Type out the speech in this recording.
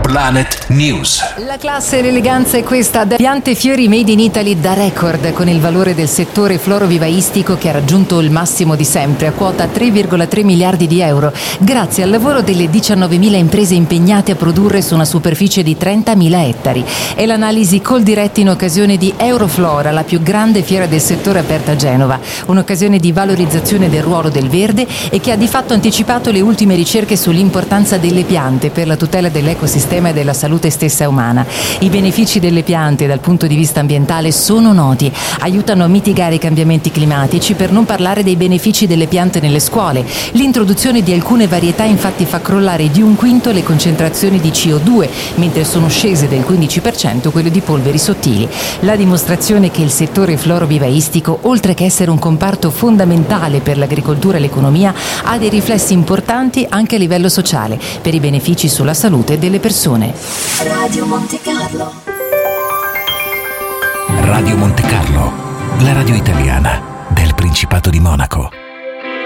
Planet News. La classe e l'eleganza è questa. Piante e fiori made in Italy da record, con il valore del settore florovivaistico che ha raggiunto il massimo di sempre, a quota 3,3 miliardi di euro, grazie al lavoro delle 19.000 imprese impegnate a produrre su una superficie di 30.000 ettari. È l'analisi Coldiretti in occasione di Euroflora, la più grande fiera del settore aperta a Genova, un'occasione di valorizzazione del ruolo del verde e che ha di fatto anticipato le ultime ricerche sull'importanza delle piante per la tutela dell'ecosistema e della salute stessa umana. I benefici delle piante dal punto di vista ambientale sono noti, aiutano a mitigare i cambiamenti climatici, per non parlare dei benefici delle piante nelle scuole. L'introduzione di alcune varietà infatti fa crollare di 1/5 le concentrazioni di CO2, mentre sono scese del 15% quelle di polveri sottili. La dimostrazione che il settore florovivaistico, oltre che essere un comparto fondamentale per l'agricoltura e l'economia, ha dei riflessi importanti anche a livello sociale, per i benefici sulla salute delle persone. Radio Monte Carlo. Radio Monte Carlo, la radio italiana del Principato di Monaco.